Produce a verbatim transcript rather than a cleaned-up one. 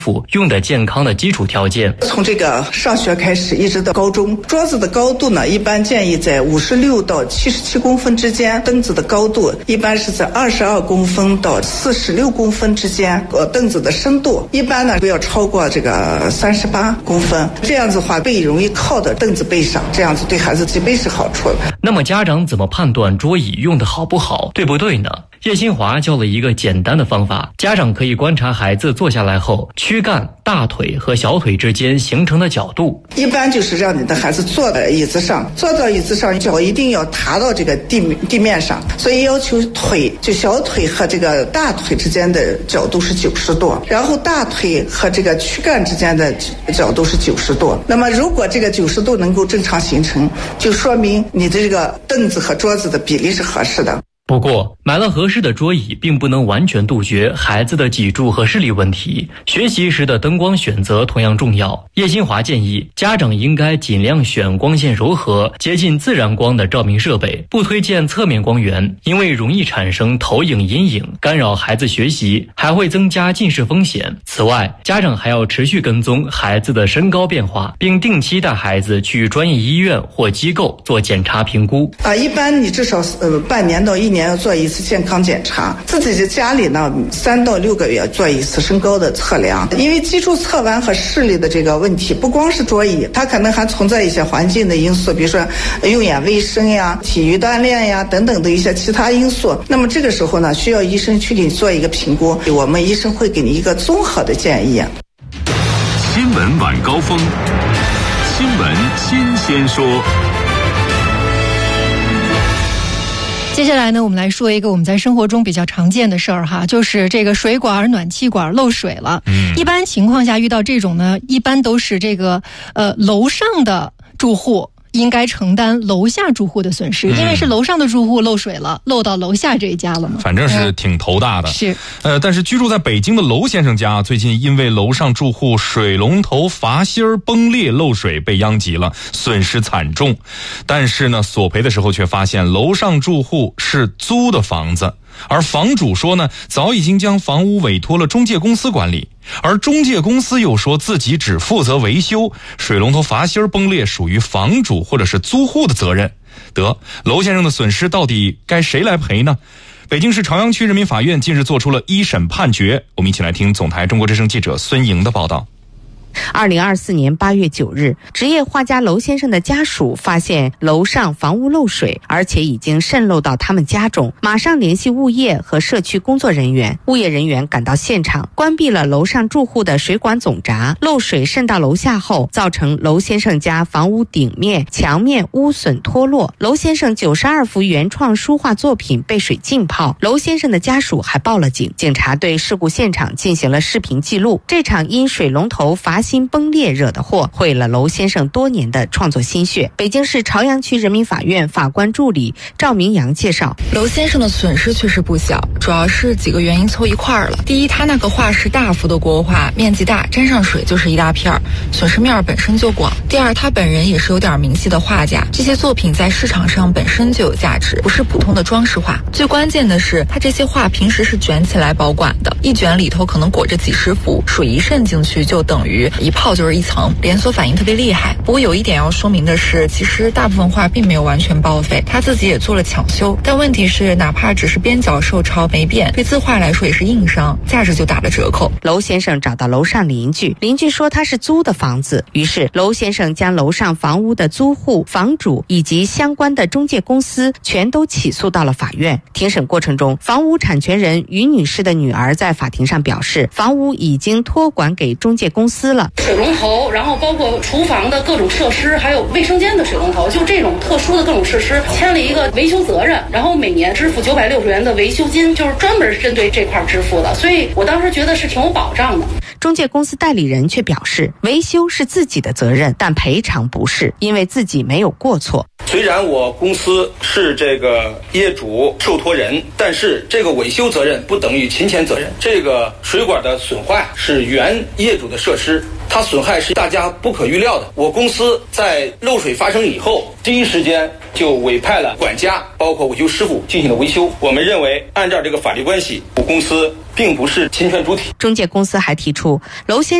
用的健康的基础条件。 从这个上学开始一直到高中，桌子的高度呢，一般建议在五十六到七十七公分之间，凳子的高度一般是在二十二公分到四十六公分之间，呃，凳子的深度一般呢不要超过这个三十八公分，这样子的话背容易靠到凳子背上，这样子对孩子脊背是好处的。 那么家长怎么判断桌椅用的好不好，对不对呢？叶新华教了一个简单的方法，家长可以观察孩子坐下来后，躯干、大腿和小腿之间形成的角度。 一般就是让你的孩子坐在椅子上，坐到椅子上，脚一定要踏到这个地地面上，所以要求腿就小腿和这个大腿之间的角度是九十度，然后大腿和这个躯干之间的角度是九十度。那么如果这个九十度能够正常形成，就说明你的这个凳子和桌子的比例是合适的。 不过，买了合适的桌椅并不能完全杜绝孩子的脊柱和视力问题。学习时的灯光选择同样重要。叶新华建议，家长应该尽量选光线柔和、接近自然光的照明设备，不推荐侧面光源，因为容易产生投影阴影，干扰孩子学习，还会增加近视风险。此外，家长还要持续跟踪孩子的身高变化，并定期带孩子去专业医院或机构做检查评估。 啊，一般你至少呃半年到一年要做一次健康检查，自己在家里呢三到六个月做一次身高的测量。因为基础侧弯和视力的这个问题，不光是桌椅，它可能还存在一些环境的因素，比如说用眼卫生呀、体育锻炼呀等等的一些其他因素。那么这个时候呢，需要医生去给你做一个评估，我们医生会给你一个综合的建议。 新闻晚高峰，新闻新鲜说。 接下来呢，我们来说一个我们在生活中比较常见的事儿哈，就是这个水管、暖气管漏水了。嗯，一般情况下遇到这种呢，一般都是这个呃楼上的住户应该承担楼下住户的损失，嗯、因为是楼上的住户漏水了，漏到楼下这一家了嘛。 反正是挺头大的。嗯、 是， 呃，但是居住在北京的楼先生家，最近因为楼上住户水龙头阀芯崩裂漏水被殃及了，损失惨重。但是呢，索赔的时候却发现楼上住户是租的房子。而房主说呢，早已经将房屋委托了中介公司管理，而中介公司又说自己只负责维修，水龙头阀芯崩裂属于房主或者是租户的责任。得，楼先生的损失到底该谁来赔呢？北京市朝阳区人民法院近日做出了一审判决，我们一起来听总台中国之声记者孙莹的报道。 二零二四年八月九日，职业画家楼先生的家属发现楼上房屋漏水，而且已经渗漏到他们家中，马上联系物业和社区工作人员。物业人员赶到现场，关闭了楼上住户的水管总闸。漏水渗到楼下后，造成楼先生家房屋顶面、墙面污损脱落。楼先生九十二幅原创书画作品被水浸泡。楼先生的家属还报了警，警察对事故现场进行了视频记录。这场因水龙头阀芯崩裂惹的祸，毁了楼先生多年的创作心血。北京市朝阳区人民法院法官助理赵明阳介绍， 楼先生的损失确实不小，主要是几个原因凑一块儿了。第一，他那个画是大幅的国画，面积大，沾上水就是一大片儿，损失面本身就广。第二，他本人也是有点名气的画家，这些作品在市场上本身就有价值，不是普通的装饰画。最关键的是，他这些画平时是卷起来保管的，一卷里头可能裹着几十幅，水一渗进去就等于一泡就是一层，连锁反应特别厉害。不过有一点要说明的是，其实大部分画并没有完全报废，他自己也做了抢修。但问题是，哪怕只是边角受潮没变，对字画来说也是硬伤，价值就打了折扣。 楼先生找到楼上邻居，邻居说他是租的房子，于是楼先生将楼上房屋的租户、房主以及相关的中介公司全都起诉到了法院。庭审过程中，房屋产权人于女士的女儿在法庭上表示，房屋已经托管给中介公司了。 水龙头，然后包括厨房的各种设施，还有卫生间的水龙头，就这种特殊的各种设施，签了一个维修责任，然后每年支付九百六十元的维修金，就是专门针对这块支付的，所以我当时觉得是挺有保障的。 中介公司代理人却表示，维修是自己的责任，但赔偿不是，因为自己没有过错。 虽然我公司是这个业主受托人，但是这个维修责任不等于侵权责任。这个水管的损坏是原业主的设施，它损害是大家不可预料的。我公司在漏水发生以后，第一时间就委派了管家，包括维修师傅进行了维修。我们认为，按照这个法律关系，公司并不是侵权主体。 中介公司还提出，娄先